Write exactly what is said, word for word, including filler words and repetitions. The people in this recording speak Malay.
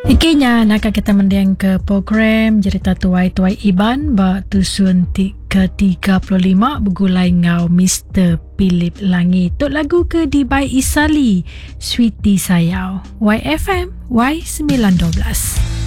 Ikinya nak kita mendiang ke program cerita tuai-tuai Iban ba tusun ke tiga puluh lima bergulai ngau Mister Philip Langi. Tok lagu ke di Bai Isali Sweetie Sayau Y F M Y sembilan dua belas.